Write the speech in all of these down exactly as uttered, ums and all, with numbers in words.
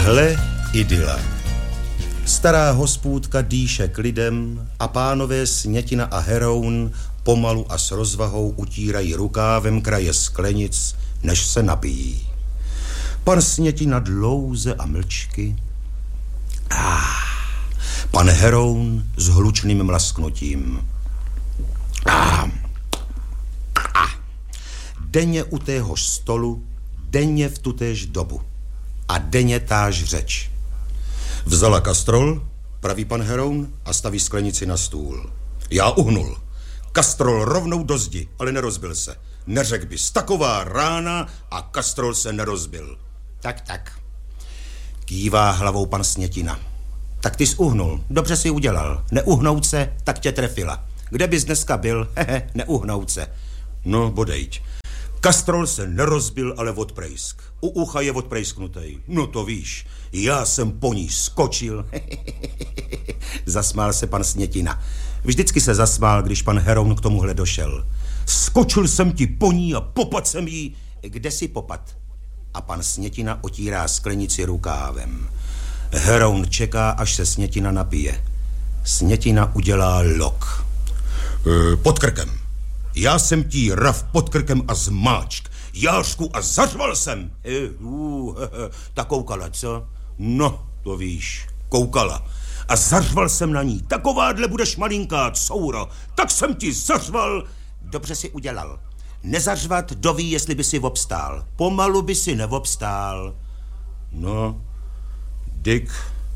Hle idyla. Stará hospůdka dýše klidem a pánové Snětina a Heroun pomalu a s rozvahou utírají rukávem kraje sklenic, než se napijí. Pan Snětina dlouze a mlčky. Ah, pan Heroun s hlučným mlasknutím. Ah, ah. Denně u téhož stolu, denně v tutéž dobu. A denně táž řeč. Vzala kastrol, praví pan Heroun, a staví sklenici na stůl. Já uhnul. Kastrol rovnou do zdi, ale nerozbil se. Neřek bys, taková rána a kastrol se nerozbil. Tak, tak. Kývá hlavou pan Snětina. Tak ty jsi uhnul, dobře si udělal. Neuhnout se, tak tě trefila. Kde bys dneska byl? Hehe, neuhnout se. No, bodejť. Kastrol se nerozbil, ale odprejsk. U ucha je odprejsknutej. No to víš, já jsem po ní skočil. Zasmál se pan Snětina. Vždycky se zasmál, když pan Heroun k tomuhle došel. Skočil jsem ti po ní a popad jsem jí. Kde si popad? A pan Snětina otírá sklenici rukávem. Heroun čeká, až se Snětina napije. Snětina udělá lok. E, pod krkem. Já jsem ti raf pod krkem a zmáčk. Jášku, a zařval jsem. E, uh, ta koukala, co? No, to víš, koukala. A zařval jsem na ní. Takovádle budeš malinká, couro. Tak jsem ti zařval. Dobře si udělal. Nezařvat, doví, jestli by si obstál. Pomalu by si neobstál. No, Dick,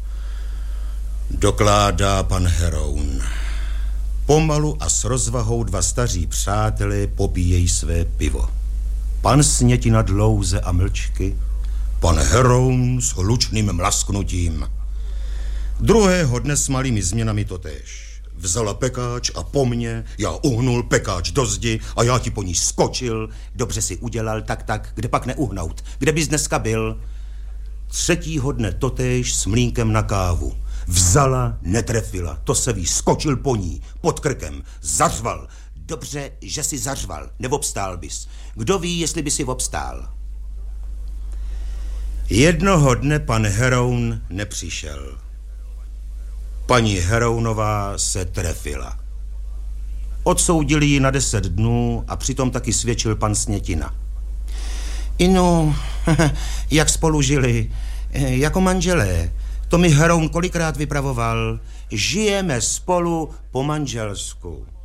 dokládá pan Heroun. Pomalu a s rozvahou dva staří přátelé popíjejí své pivo. Pan Snětina dlouze a mlčky, pan Heroun s hlučným mlasknutím. Druhého dne s malými změnami totéž. Vzala pekáč a po mně, já uhnul pekáč do zdi a já ti po ní skočil. Dobře si udělal, tak tak, kde pak neuhnout? Kde bys dneska byl? Třetího dne totéž s mlínkem na kávu. Vzala, netrefila, to se ví, skočil po ní, pod krkem, zařval. Dobře, že si zařval, neobstál bys. Kdo ví, jestli by si obstál? Jednoho dne pan Heroun nepřišel. Paní Herounová se trefila. Odsoudili ji na deset dnů a přitom taky svědčil pan Snětina. Inu, jak spolu žili, jako manželé. To mi Heroun kolikrát vypravoval. Žijeme spolu po manželsku.